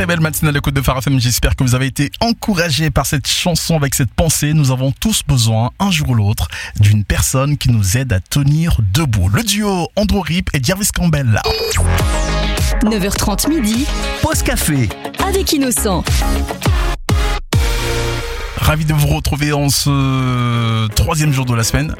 Très belle matinale à l'écoute de Phare FM. J'espère que vous avez été encouragés par cette chanson avec cette pensée. Nous avons tous besoin, un jour ou l'autre, d'une personne qui nous aide à tenir debout. Le duo Andrew Rip et Jarvis Campbell. 9h30 midi. Pause café. Avec Innocent. Ravi de vous retrouver en ce troisième jour de la semaine.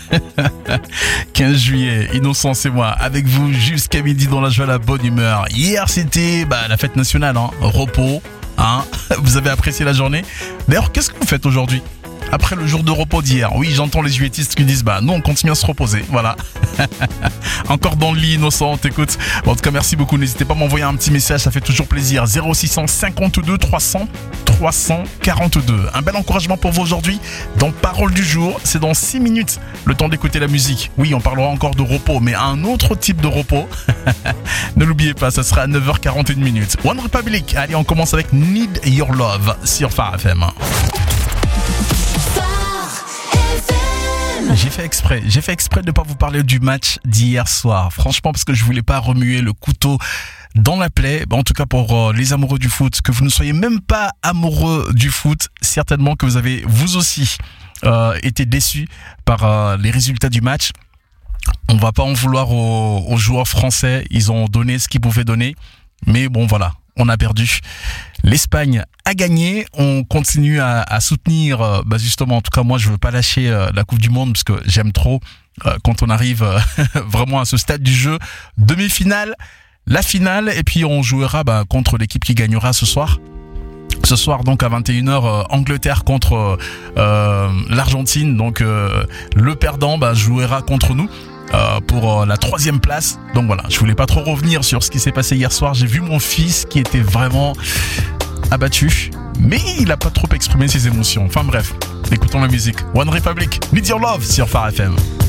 15 juillet, Innocent, c'est moi, avec vous jusqu'à midi dans la joie, la bonne humeur. Hier, c'était la fête nationale, repos. Vous avez apprécié la journée. D'ailleurs, qu'est-ce que vous faites aujourd'hui ? Après le jour de repos d'hier, oui, j'entends les juilletistes qui disent nous on continue à se reposer, voilà. Encore dans le lit, Innocent, on t'écoute. Bon, en tout cas, merci beaucoup, n'hésitez pas à m'envoyer un petit message, ça fait toujours plaisir. 0652 300 342. Un bel encouragement pour vous aujourd'hui. Dans Parole du jour, c'est dans 6 minutes, le temps d'écouter la musique. Oui, on parlera encore de repos, mais un autre type de repos. Ne l'oubliez pas, ça sera à 9h41 minutes. One Republic, allez, on commence avec Need Your Love sur Phare FM. J'ai fait exprès de ne pas vous parler du match d'hier soir. Franchement, parce que je voulais pas remuer le couteau dans la plaie. En tout cas, pour les amoureux du foot, que vous ne soyez même pas amoureux du foot, certainement que vous avez, vous aussi, été déçus par les résultats du match. On va pas en vouloir aux joueurs français. Ils ont donné ce qu'ils pouvaient donner. Mais bon, voilà. On a perdu. L'Espagne a gagné. On continue à soutenir, justement, en tout cas moi je veux pas lâcher la Coupe du Monde parce que j'aime trop quand on arrive vraiment à ce stade du jeu. Demi-finale, la finale, et puis on jouera contre l'équipe qui gagnera ce soir. Ce soir donc à 21h, Angleterre contre l'Argentine. Donc le perdant jouera contre nous. Pour la 3e place. Donc voilà, je voulais pas trop revenir sur ce qui s'est passé hier soir. J'ai vu mon fils qui était vraiment abattu, mais il a pas trop exprimé ses émotions. Enfin bref, écoutons la musique. One Republic, Need Your Love sur Phare FM.